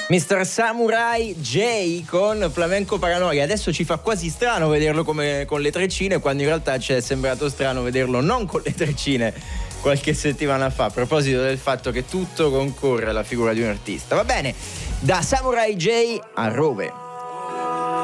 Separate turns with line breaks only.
Mr. Samurai J con Flamenco Paranoia. Adesso ci fa quasi strano vederlo come con le treccine, quando in realtà ci è sembrato strano vederlo non con le treccine qualche settimana fa, a proposito del fatto che tutto concorre alla figura di un artista. Va bene, da Samurai J a Rove.